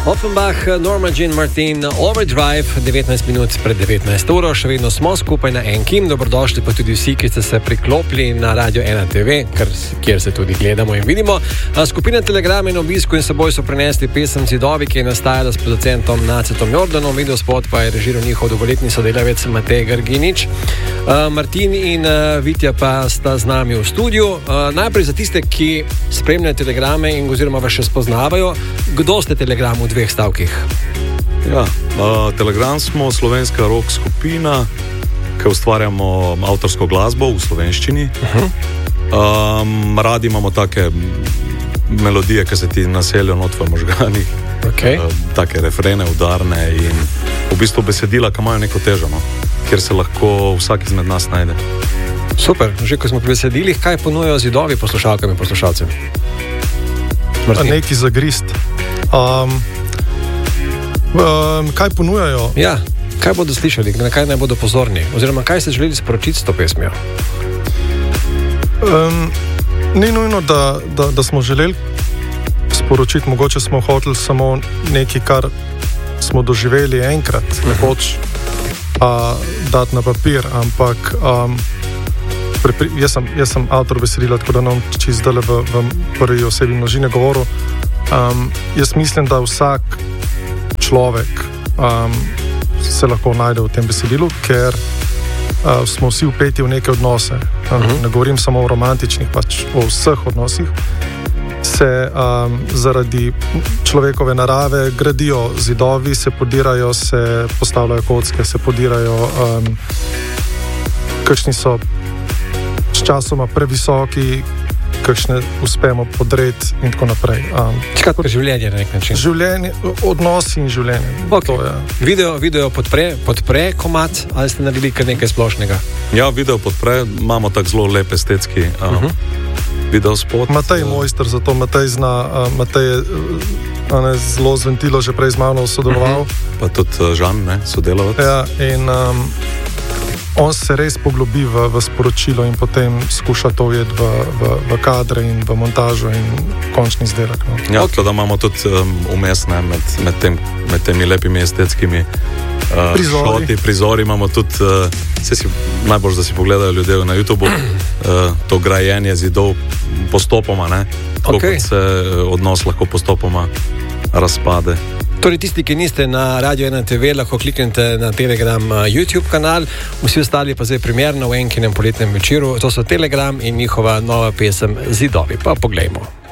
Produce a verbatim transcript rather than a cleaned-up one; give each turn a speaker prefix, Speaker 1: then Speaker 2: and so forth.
Speaker 1: Offenbach, Norma Jean Martin, Overdrive, devetnajst minut pred devetnajsto uro, še vedno smo skupaj na Enkim. Dobrodošli pa tudi vsi, ki ste se priklopili na Radio ena te ve, kjer se tudi gledamo in vidimo. Skupina Telegram in obisku in seboj so prinesli pesem Zidovi, ki je nastajala s producentom Nacetom Jordanom. Videospot pa je režiral njihov dolgoletni sodelavec Matej Grginič. Martin in Vitja pa sta z nami v studiu. Najprej za tiste, ki spremljajo Telegrame in oziroma vas še spoznavajo, kdo ste Telegram v dveh stavkih?
Speaker 2: Ja, uh, Telegram smo slovenska rock skupina, ki ustvarjamo avtorsko glasbo v slovenščini. Uh-huh. Um, radi imamo take melodije, ki se ti naseljajo not v možganih.
Speaker 1: Okay.
Speaker 2: Uh, take refrene, udarne in v bistvu besedila, ki imajo neko težo, no? Kjer se lahko vsak izmed nas najde.
Speaker 1: Super, že ko smo pri besedilih, kaj ponujajo Zidovi poslušalkam in poslušalcem?
Speaker 3: Neki zagrist. Um, um, kaj ponujajo?
Speaker 1: Ja, kaj bodo slišali, na kaj naj bodo pozorni? Oziroma, kaj ste želeli sporočiti s to pesmijo?
Speaker 3: Um, ni nujno, da, da, da smo želeli sporočiti, mogoče smo hoteli samo nekaj, kar smo doživeli enkrat, uh-huh. nekoč uh, dati na papir, ampak um, prepri, jaz, sem, jaz sem avtor besedila, tako da nam čist zdaj v, v prvi osebi množine govoril. Um, jaz mislim, da vsak človek um, se lahko najde v tem besedilu, ker uh, smo vsi vpeti v neke odnose. Um, uh-huh. Ne govorim samo o romantičnih, pač o vseh odnosih. Se um, zaradi človekove narave gradijo zidovi, se podirajo, se postavljajo kocke, se podirajo, um, kakšni so s časoma previsoki, kakšne uspemo podreti in tako naprej. Um,
Speaker 1: Skratka, življenje na nek način.
Speaker 3: Življenje, odnosi in življenje.
Speaker 1: Okay. To, ja. Video, video podpre, podpre komad, ali ste naredili kar nekaj splošnega?
Speaker 2: Ja, video podpre, imamo tak zelo lep estetski um, uh-huh. videospot.
Speaker 3: Matej je mojster za to, Matej zna, uh, Matej je uh, zelo z Ventilo že prej z mano sodeloval.
Speaker 2: Uh-huh. Pa tudi uh, Žan, ne, sodelovac.
Speaker 3: Ja, in um, on se res poglobi v, v sporočilo in potem skuša to ujeti v, v, v kadre in v montažo in končni izdelek. No.
Speaker 2: Ja, okay. Da imamo tudi um, umestne med, med, tem, med temi lepimi estetskimi uh,
Speaker 3: prizori.
Speaker 2: šoti, prizori. Imamo tudi, uh, si, najbolj, da si pogledajo ljudje na YouTubeu, uh, to grajenje zidov postopoma, ne? Tako okay. kot se odnos lahko postopoma razpade.
Speaker 1: Torej, tisti, ki niste na Radio ena te ve, lahko kliknete na Telegram YouTube kanal, vsi ostali pa zdaj primerno v Enkinem poletnem večeru. To so Telegram in njihova nova pesem Zidovi. Pa poglejmo.